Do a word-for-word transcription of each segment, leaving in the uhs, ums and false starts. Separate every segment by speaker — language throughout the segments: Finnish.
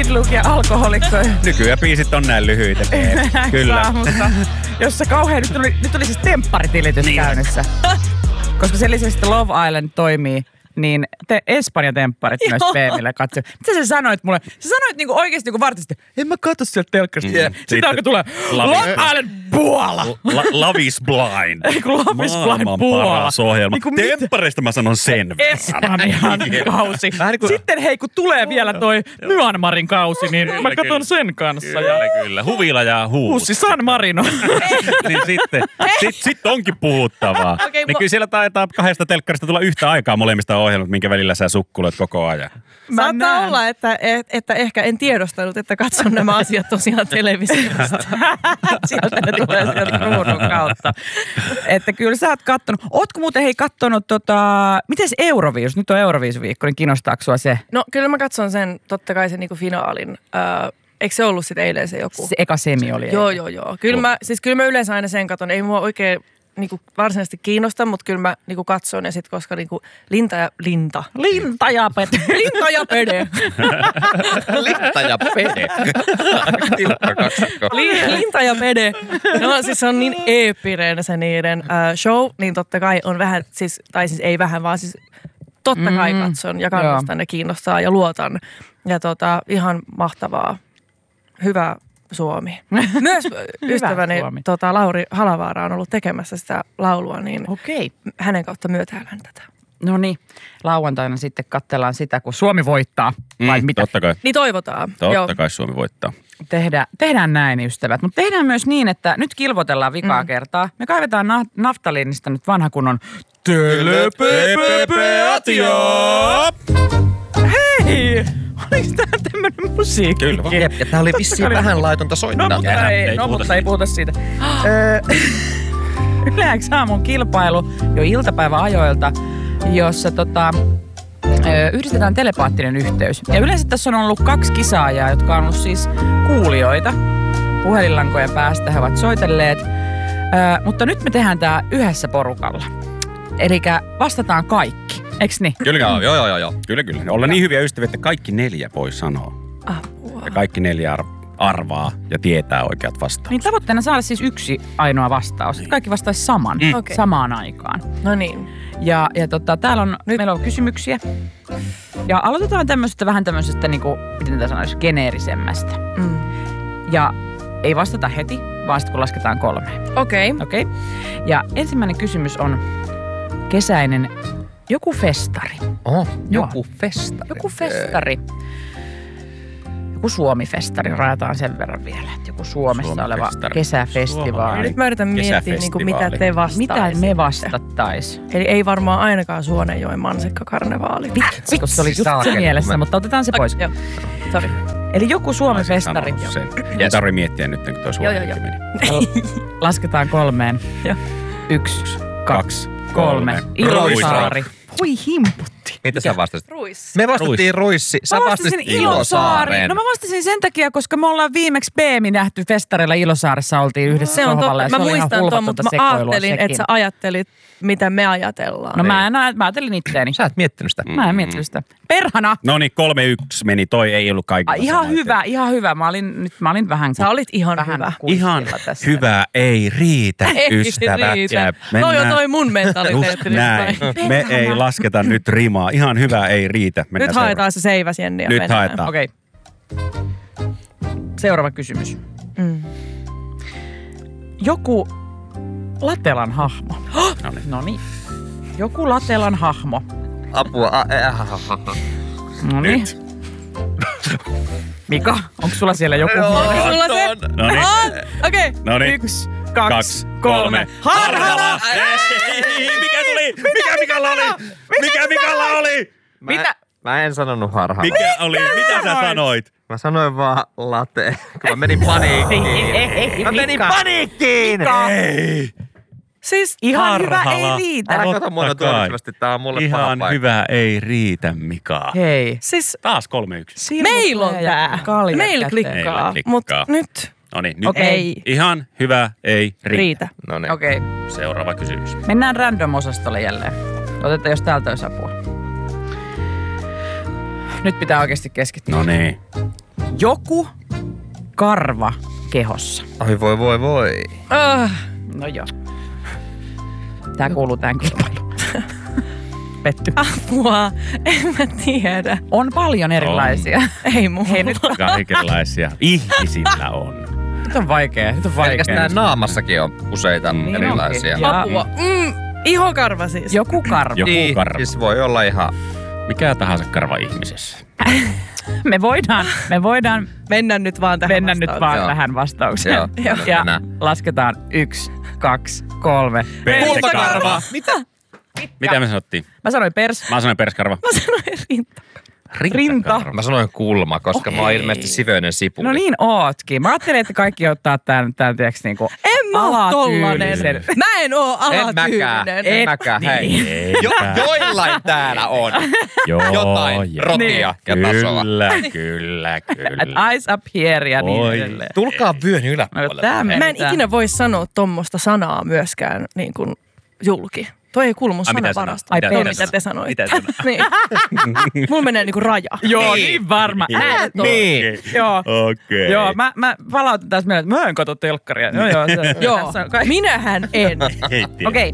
Speaker 1: Luke ja alkoholikko.
Speaker 2: Nykyään biisit on näin lyhyitä. Kyllä.
Speaker 1: Aamusta, jossa kauhean, nyt oli, nyt oli siis tempparitilitys niin. käynnissä. Koska sen lisäksi, että Love Island toimii, niin te Espanja-tempparit myös P M:lle katsoi. Mitä sä sanoit mulle? Sä sanoit niinku oikeesti niinku vartisesti, en mä katso sieltä telkkarista. Mm. Sitten, Sitten alkoi tulla Love Island Puola.
Speaker 2: La, love is blind.
Speaker 1: Eiku Love is blind Puola.
Speaker 2: Maailman paras ohjelma. Niin temppareista mä sanon sen.
Speaker 1: Espanjan kausi. Sitten hei, kun tulee vielä toi Myanmarin kausi, niin kyllä, mä katson sen kanssa.
Speaker 2: Kyllä, ja kyllä. Huvila ja huus.
Speaker 1: Huussi San Marino.
Speaker 2: Niin sitten sit, sit onkin puhuttavaa. Okay, niin kyllä siellä taitaa kahdesta telkkarista tulla yhtä aikaa molemmista ohjelmat, minkä välillä sä sukkulet koko ajan.
Speaker 3: Saattaa näen. olla, että, että, että ehkä en tiedostanut, että katson nämä asiat tosiaan televisiosta.
Speaker 1: Sieltä ne tulee sieltä ruudun kautta. Että kyllä sä oot kattonut. Ootko muuten hei kattonut, tota, mites Euroviisus? Nyt on Euroviisuviikko, niin kiinnostaako sua se?
Speaker 3: No kyllä mä katson sen, totta kai sen niinku finaalin. Äh, eikö se ollut sitten eilen se joku?
Speaker 1: Se eka semi oli.
Speaker 3: Joo, joo, joo. Kyllä mä, siis kyllä mä yleensä aina sen katon. Ei mua oikein niinku varsinaisesti kiinnosta, mutta kyllä mä niinku katson ja sitten koska niinku linta ja linta.
Speaker 1: Linta ja pede.
Speaker 3: Linta ja pede.
Speaker 4: Linta ja pede.
Speaker 3: Linta ja pede. No siis se on niin eeppinen se niiden äh, show, niin totta kai on vähän, siis, tai siis ei vähän, vaan siis totta kai katson ja kannustan ja kiinnostaa ja luotan. Ja tota, ihan mahtavaa. Hyvä Suomi. Myös ystäväni tota, Lauri Halavaara on ollut tekemässä sitä laulua, niin
Speaker 1: okei.
Speaker 3: Hänen kautta myötäilän tätä.
Speaker 1: No niin, lauantaina sitten katsellaan sitä, kun Suomi voittaa, vai mm, mitä?
Speaker 2: Totta kai.
Speaker 3: Niin toivotaan.
Speaker 2: Totta
Speaker 3: Joo.
Speaker 2: kai Suomi voittaa.
Speaker 1: Tehdään, tehdään näin, ystävät. Mutta tehdään myös niin, että nyt kilvoitellaan vikaa mm. kertaa. Me kaivetaan na- naftaliinista nyt vanha kunnon telepepepeatio. Hei! Oliko tää tämmönen musiikki?
Speaker 2: Kyllä.
Speaker 4: Jep, ja tää oli vissiin vähän laitonta soittaa.
Speaker 1: No mutta ei, ei, no, mutta ei puhuta siitä. Yle X aamun kilpailu jo iltapäiväajoilta, jossa tota, yhdistetään telepaattinen yhteys. Ja yleensä tässä on ollut kaksi kisaajaa, jotka on ollut siis kuulijoita. Puhelinlankojen päästä he ovat soitelleet. Mutta nyt me tehdään tää yhdessä porukalla. Elikkä vastataan kaikki. Eiks niin?
Speaker 2: Kyllä, joo, joo, joo, joo. Kyllä, kyllä. Ollaan niin hyviä ystäviä, että kaikki neljä voi sanoa.
Speaker 3: Apua.
Speaker 2: Ja kaikki neljä ar- arvaa ja tietää oikeat vastaukset.
Speaker 1: Niin tavoitteena saada siis yksi ainoa vastaus. Niin. Kaikki vastaisi saman, mm. okay. samaan aikaan.
Speaker 3: No niin.
Speaker 1: Ja, ja tota, täällä on, nyt meillä on kysymyksiä. Ja aloitetaan tämmöisestä, vähän tämmöisestä, niinku, miten tätä sanoisi, geneerisemmästä. Mm. Ja ei vastata heti, vaan sitten kun lasketaan kolmeen.
Speaker 3: Okei. Okay.
Speaker 1: Okei. Okay. Ja ensimmäinen kysymys on kesäinen joku festari.
Speaker 4: Oh, joku festari.
Speaker 1: Joku festari. Joku Suomi-festari, rajataan sen verran vielä. Että joku Suomessa oleva kesäfestivaali.
Speaker 3: Nyt mä yritän miettiä, niin kuin, mitä te vastaisitte.
Speaker 1: Mitä me vastattais?
Speaker 3: Eli ei varmaan ainakaan Suonenjoen mansikkakarnevaali.
Speaker 1: Vitsi, kun se oli just se mielessä, mutta otetaan se pois.
Speaker 3: Joo, sori.
Speaker 1: Eli joku Suomi-festari.
Speaker 2: Ei tarvitse miettiä nyt, kun toi Suomi meni.
Speaker 1: Lasketaan kolmeen. Yksi, kaksi, kolme. Ilosaari. Hui himputti.
Speaker 4: Mitä sä vastasit?
Speaker 3: Ruissi.
Speaker 4: Me vastattiin Ruissi. Sä
Speaker 1: mä
Speaker 4: vastasit
Speaker 1: Ilosaari. No mä vastasin sen takia, koska me ollaan viimeksi B M I nähty festareilla Ilosaaressa. Oltiin yhdessä
Speaker 3: se on
Speaker 1: sohvalla.
Speaker 3: Totta. Mä muistan tuon, mutta mä ajattelin,
Speaker 1: sekin.
Speaker 3: että sä ajattelit, mitä me ajatellaan.
Speaker 1: No mä, en, mä ajattelin itteeni.
Speaker 4: Sä et miettinyt sitä.
Speaker 1: Mä en miettinyt sitä. Perhana!
Speaker 2: No niin, kolme yksi meni. Toi ei ollut kaikilla.
Speaker 1: Ah, ihan hyvä, eteen. ihan hyvä. Mä olin, nyt mä olin vähän...
Speaker 3: Sä olit ihan
Speaker 1: vähän
Speaker 3: hyvä.
Speaker 2: Ihan hyvä ei riitä,
Speaker 3: ei
Speaker 2: ystävät.
Speaker 3: Riitä. Toi on toi mun mentaliteetti.
Speaker 2: Näin. Me ei lasketa nyt rimaa. Ihan hyvä ei riitä.
Speaker 3: Mennään nyt haetaan se seiväs, Jenni.
Speaker 2: Nyt mennään. haetaan.
Speaker 1: Okei. Okay. Seuraava kysymys. Mm. Joku Latelan hahmo. No niin. Joku Latelan hahmo.
Speaker 4: Apua.
Speaker 1: No niin. Mika, onko sulla siellä joku?
Speaker 3: Onko sulla se?
Speaker 2: No niin.
Speaker 3: Okei.
Speaker 2: Okay. No niin.
Speaker 1: Yksi, kaksi, kaksi kolme.
Speaker 2: Harhala! Mikä tuli? Mikä Mikalla oli? Mikä Mikalla oli?
Speaker 1: Mitä?
Speaker 4: Mä en sanonut harhaa.
Speaker 2: Mikä oli? Mitä sä sanoit?
Speaker 4: Mä sanoin vaan late, kun mä menin paniikkiin. Mä menin paniikkiin!
Speaker 2: Ei!
Speaker 1: Siis ihan
Speaker 2: Harhala.
Speaker 1: hyvä ei riitä.
Speaker 4: Älä kato mua tuollaisesti, tää on mulle
Speaker 2: ihan
Speaker 4: paha paikka.
Speaker 2: hyvä ei riitä, Mika.
Speaker 1: Hei.
Speaker 3: Siis
Speaker 2: taas kolme yksi.
Speaker 3: Meillä on tää. Meillä klikkaa. Mutta nyt.
Speaker 2: No niin, nyt
Speaker 3: okay.
Speaker 2: Ihan hyvä ei riitä.
Speaker 3: riitä.
Speaker 4: No niin.
Speaker 1: Okei. Okay.
Speaker 2: Seuraava kysymys.
Speaker 1: Mennään random-osastolle jälleen. Otetaan, jos täältä olisi apua. Nyt pitää oikeasti keskittyä.
Speaker 2: No niin.
Speaker 1: Joku karva kehossa.
Speaker 4: Oi voi voi voi.
Speaker 3: Uh,
Speaker 1: No joo. Tää kuuluu tähän kilpailuun. Petty.
Speaker 3: apua, en mä tiedä.
Speaker 1: On paljon erilaisia.
Speaker 3: Ei mulla.
Speaker 1: Hei, nyt,
Speaker 2: Kaikenlaisia ihmisillä on.
Speaker 1: nyt on vaikea. Nyt on vaikea.
Speaker 4: Pelkästään naamassakin on useita
Speaker 1: Niin
Speaker 4: erilaisia.
Speaker 1: onkin. Ja-
Speaker 3: Apua. Mm, ihokarva siis.
Speaker 1: Joku karva.
Speaker 2: Joku
Speaker 4: Niin,
Speaker 2: karva.
Speaker 4: siis voi olla ihan...
Speaker 2: Mikä tahansa karva ihmisessä.
Speaker 1: Me voidaan, me voidaan
Speaker 3: Mennään nyt vaan tähän
Speaker 1: mennä nyt
Speaker 3: vastaukseen.
Speaker 1: vaan
Speaker 4: Joo.
Speaker 1: tähän vastaukseen.
Speaker 4: Joo,
Speaker 1: ja
Speaker 4: mennään.
Speaker 1: lasketaan yksi, kaksi, kolme.
Speaker 2: Kultakarva.
Speaker 4: Mitä?
Speaker 2: Mitä me sanottiin?
Speaker 1: Mä sanoin pers.
Speaker 2: Mä sanoin perskarva.
Speaker 3: Mä sanoin rinta.
Speaker 1: Rinta.
Speaker 4: Mä sanoin kulma, koska mä oon ilmeisesti siveinen sipuli.
Speaker 1: No niin ootkin. Mä ajattelin, että kaikki ottaa tän, tän tiiäks, niinku
Speaker 3: En mä oo tollanen.
Speaker 1: alatyylisen.
Speaker 3: Mä en oo
Speaker 4: En mäkään.
Speaker 3: alatyylinen.
Speaker 4: En mäkään. Hei. Jo, joillain täällä on
Speaker 2: Joo,
Speaker 4: jotain
Speaker 2: joo.
Speaker 4: rotia ja tasoa.
Speaker 2: Kyllä, kyllä, kyllä.
Speaker 1: Eyes up here ja niin
Speaker 2: Oi.
Speaker 1: edelleen.
Speaker 4: Tulkaa vyön
Speaker 1: No,
Speaker 4: yläpuolelle.
Speaker 1: tää
Speaker 3: Mä en
Speaker 1: menee.
Speaker 3: ikinä voi sanoa tommosta sanaa myöskään niin kuin julki. Toi ei kuulu mun
Speaker 2: Ai, mitä
Speaker 3: sanavarastoon.
Speaker 1: sanoo? Ai,
Speaker 3: Toi,
Speaker 1: pers.
Speaker 3: mitä te sanoitte.
Speaker 2: Mitä sanoo?
Speaker 3: niin. Mulla menee niinku raja.
Speaker 1: Joo,
Speaker 4: Niin.
Speaker 1: niin varma. Näet on.
Speaker 4: Niin.
Speaker 1: Joo.
Speaker 2: Okei. Okay.
Speaker 1: Joo, mä, mä palautan taas mieleen, että mä en katso telkkaria. Joo, joo. Se,
Speaker 3: Joo,
Speaker 1: tässä on kai-
Speaker 3: minähän en.
Speaker 1: Okei.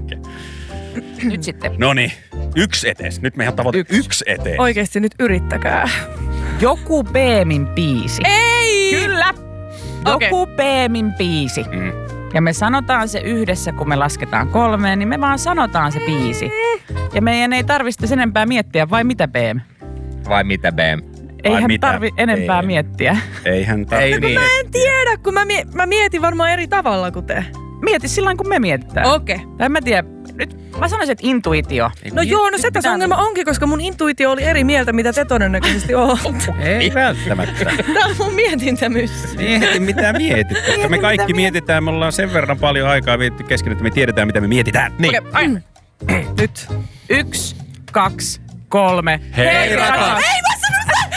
Speaker 1: Nyt sitten.
Speaker 2: No niin, yksi etes. Nyt me ihan tavoite
Speaker 1: Yksi.
Speaker 2: yksi etes.
Speaker 3: Oikeesti nyt yrittäkää.
Speaker 1: Joku Beemin biisi.
Speaker 3: Ei!
Speaker 1: Kyllä. Joku Beemin biisi.
Speaker 2: Mm.
Speaker 1: Ja me sanotaan se yhdessä, kun me lasketaan kolmeen, niin me vaan sanotaan se biisi. Ja meidän ei tarvitse sen enempää miettiä, vai mitä Beem?
Speaker 4: Vai mitä, B?
Speaker 1: Eihän
Speaker 2: mitä,
Speaker 1: tarvi enempää
Speaker 2: Beem?
Speaker 1: miettiä.
Speaker 2: Eihän ta-
Speaker 4: Ei niin.
Speaker 3: Mä en tiedä, kun mä, mie- mä mietin varmaan eri tavalla kuin te.
Speaker 1: Mieti sillä kun me mietitään.
Speaker 3: Okei. Okay.
Speaker 1: Tai en mä tiedä. Nyt mä sanoisin, että intuitio.
Speaker 3: No joo, no se tässä ongelma onkin, koska mun intuitio oli eri mieltä, mitä te todennäköisesti ootte.
Speaker 2: Ei välttämättä.
Speaker 3: Tää on mun mietintämyssy.
Speaker 2: Mieti mitä mietit, koska me kaikki mietitään, me ollaan sen verran paljon aikaa vietty kesken, että me tiedetään mitä me mietitään.
Speaker 4: Niin.
Speaker 3: Okei, mm. Nyt.
Speaker 1: Yksi, kaksi, kolme.
Speaker 2: Hei, rakas.
Speaker 3: Ei, mä sanoin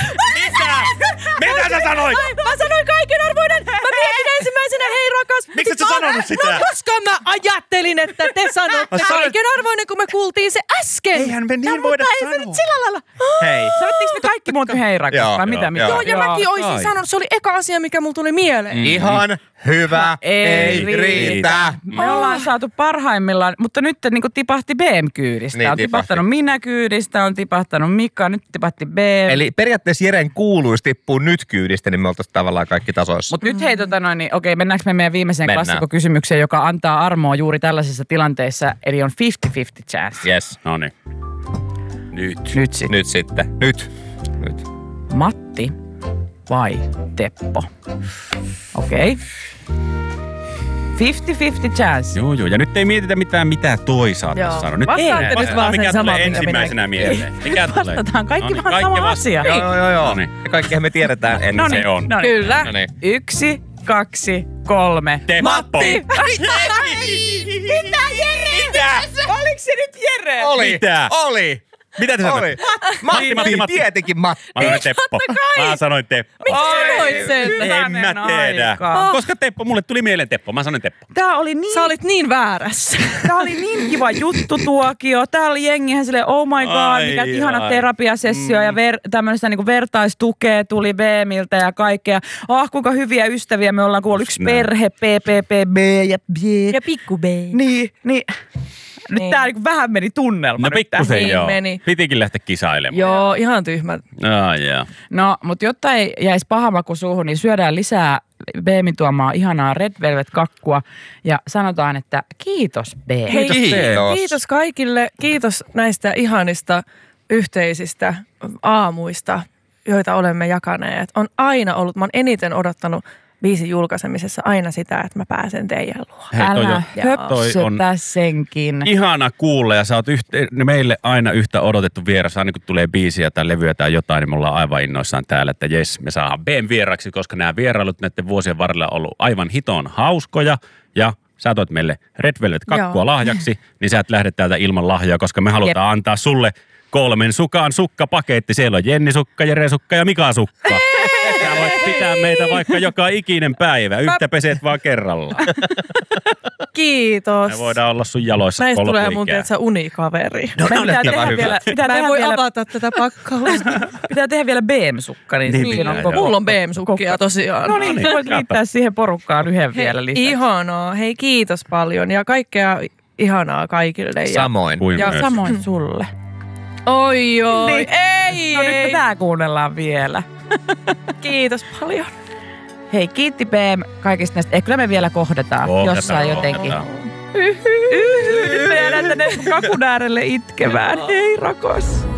Speaker 2: Mitä sä sanoit?
Speaker 3: Mä sanoin kaikenarvoinen. Mä mietin ensimmäisenä, hei rakas.
Speaker 2: Miksi et sä sanonut sitä?
Speaker 3: No koska mä ajattelin, että te sanotte
Speaker 2: Mä sanoin-
Speaker 3: kaikenarvoinen, kun me kuultiin se äsken.
Speaker 2: Eihän me niin voida
Speaker 3: Mutta ei se
Speaker 2: sanoa.
Speaker 3: nyt sillä lailla.
Speaker 4: Hei.
Speaker 1: Sanottiinko me kaikki muut hei rakas?
Speaker 4: Joo,
Speaker 1: vai
Speaker 4: joo,
Speaker 1: mitä? mitä?
Speaker 4: joo.
Speaker 3: Joo, ja mäkin olisin
Speaker 2: Ai.
Speaker 3: sanonut, se oli eka asia, mikä mulla tuli mieleen.
Speaker 4: Ihan hyvä.
Speaker 1: Ei
Speaker 4: Ei
Speaker 1: riitä.
Speaker 4: riitä.
Speaker 1: Me ollaan saatu parhaimmillaan, mutta nyt niin tipahti Beem-kyydistä.
Speaker 4: Niin,
Speaker 1: on
Speaker 4: tipahti.
Speaker 1: tipahtanut minä kyydistä, on tipahtanut Mika, nyt tipahti Beem.
Speaker 4: Eli periaatteessa Jeren kuuluisi tippuu nyt kyydistä, niin me oltaisiin tavallaan kaikki tasoissa.
Speaker 1: Mutta nyt hei, tota noin, niin, okei, mennäänkö me meidän viimeiseen
Speaker 4: Mennään.
Speaker 1: klassikokysymykseen, joka antaa armoa juuri tällaisissa tilanteissa, eli on viisikymmentä viisikymmentä chance.
Speaker 4: Yes.
Speaker 2: No niin. Nyt.
Speaker 1: Nyt sitten.
Speaker 4: Nyt sitten. Nyt. Nyt.
Speaker 1: Matti vai Teppo? Okei. viisikymmentä viisikymmentä chance.
Speaker 2: Joo, joo. Ja nyt ei mietitä mitään, mitä toi saattaa
Speaker 3: Joo.
Speaker 2: sanoa. Nyt
Speaker 3: Vastaatte
Speaker 2: ei.
Speaker 3: nyt
Speaker 2: Vastataan,
Speaker 3: vaan sen
Speaker 2: mikä
Speaker 3: saman,
Speaker 2: tulee
Speaker 3: minkä
Speaker 2: ensimmäisenä
Speaker 3: minä-
Speaker 2: mieleen. Mikä tulee?
Speaker 1: Vastataan kaikki
Speaker 2: No niin,
Speaker 1: vaan sama
Speaker 2: vasta-
Speaker 1: asia.
Speaker 4: Joo, joo, joo.
Speaker 2: No niin.
Speaker 4: Ja kaikkihan me tiedetään ennen.
Speaker 1: No
Speaker 2: Se
Speaker 1: niin,
Speaker 2: on.
Speaker 1: no niin.
Speaker 3: Kyllä.
Speaker 4: No niin.
Speaker 1: Yksi, kaksi, kolme.
Speaker 2: Teppo.
Speaker 1: Matti!
Speaker 3: Mitä Jere?
Speaker 2: Mitä?
Speaker 1: Oliko se nyt Jere?
Speaker 4: Oli.
Speaker 2: Mitä?
Speaker 4: Oli.
Speaker 2: Mitä te
Speaker 4: Oli.
Speaker 2: sanoitte?
Speaker 4: Matti,
Speaker 2: Matti, Matti.
Speaker 4: tietenkin Matti.
Speaker 2: Mä sanoin Teppo. Mä sanoin Teppo.
Speaker 3: Miksi sanoit sen?
Speaker 2: En mä
Speaker 1: Hyvänen
Speaker 2: tiedä.
Speaker 1: aika.
Speaker 2: Koska Teppo, mulle tuli mieleen Teppo. Mä sanoin Teppo.
Speaker 1: Tää oli niin,
Speaker 3: Sä olit niin väärässä.
Speaker 1: tää oli niin kiva juttu tuokio. Täällä oli jengihän silleen, oh my god,
Speaker 2: Ai,
Speaker 1: mikä ihana
Speaker 2: ai.
Speaker 1: terapiasessio
Speaker 2: Mm.
Speaker 1: ja ver, tämmöistä niinku vertaistukea tuli Beemiltä ja kaikkea. Ah, kuinka hyviä ystäviä me ollaan, kun on yksi
Speaker 2: Näin.
Speaker 1: perhe, P P P B ja B.
Speaker 3: Ja pikku B.
Speaker 1: Niin, niin. Nyt
Speaker 3: Niin.
Speaker 1: tää niinku vähän meni tunnelma.
Speaker 2: No
Speaker 1: nyt tähän.
Speaker 2: pikkusen
Speaker 3: Niin
Speaker 2: joo.
Speaker 3: meni.
Speaker 2: Pitikin lähteä kisailemaan.
Speaker 3: Joo, ihan tyhmä.
Speaker 2: Ah, joo.
Speaker 1: No, mutta jotta ei jäisi paha maku suuhun, niin syödään lisää Beemin tuomaa ihanaa Red Velvet-kakkua ja sanotaan, että kiitos B.
Speaker 3: Hei,
Speaker 4: Kiitos.
Speaker 3: kiitos kaikille. Kiitos näistä ihanista yhteisistä aamuista, joita olemme jakaneet. On aina ollut, mä oon eniten odottanut biisin julkaisemisessa aina sitä, että mä pääsen teidän luo.
Speaker 2: Hei, toi
Speaker 1: Älä
Speaker 2: on-
Speaker 1: höpsötä
Speaker 2: on
Speaker 1: senkin.
Speaker 2: ihana kuulla ja sä oot yhte, meille aina yhtä odotettu vieras. Aina kun tulee biisiä tai levyä tai jotain, niin me ollaan aivan innoissaan täällä, että jes, me saadaan B:n vieraksi, koska nämä vierailut näiden vuosien varrella on ollut aivan hiton hauskoja ja sä toit meille Red Velvet kakkua
Speaker 3: Joo.
Speaker 2: lahjaksi, niin sä et lähde täältä ilman lahjaa, koska me halutaan Jep. antaa sulle kolmen sukan sukkapaketti. Siellä on Jenni sukka, Jere sukka ja Mika sukka. Sä voit pitää meitä vaikka joka ikinen päivä. Yhtä peset vaan kerrallaan.
Speaker 3: Kiitos.
Speaker 2: Me voidaan olla sun jaloissa
Speaker 3: näistä tulee mun
Speaker 2: loppuikää.
Speaker 3: tiedätkö, unikaveri.
Speaker 4: No,
Speaker 1: Me
Speaker 4: ne on
Speaker 1: pitää
Speaker 4: ehkä
Speaker 1: tehdä
Speaker 4: hyvä.
Speaker 1: vielä, pitää
Speaker 3: Mä en
Speaker 1: tehdä
Speaker 3: voi
Speaker 1: vielä,
Speaker 3: avata tätä pakkausta.
Speaker 1: pitää tehdä vielä B M-sukka, niin,
Speaker 2: Niin,
Speaker 1: siinä on
Speaker 2: pitää,
Speaker 1: koko...
Speaker 2: joo.
Speaker 3: Mulla on B M-sukkia tosiaan.
Speaker 1: No niin, sä voit liittää siihen porukkaan yhden
Speaker 3: Hei,
Speaker 1: vielä lisäksi.
Speaker 3: ihanaa. Hei, kiitos paljon ja kaikkea ihanaa kaikille. Ja...
Speaker 4: Samoin.
Speaker 2: Kuin
Speaker 1: Ja
Speaker 2: myös.
Speaker 1: samoin sulle.
Speaker 3: Oi oi,
Speaker 1: Niin.
Speaker 3: ei,
Speaker 1: No nyt
Speaker 3: ei.
Speaker 1: me tää kuunnellaan vielä.
Speaker 3: Kiitos paljon.
Speaker 1: Hei, kiitti B M kaikista näistä. Ei, kyllä me vielä kohdataan
Speaker 2: Kohdataan,
Speaker 1: jossain jotenkin.
Speaker 2: kohdataan.
Speaker 1: Nyt me jäädään tänne kakun äärelle itkemään. Hei, rakos.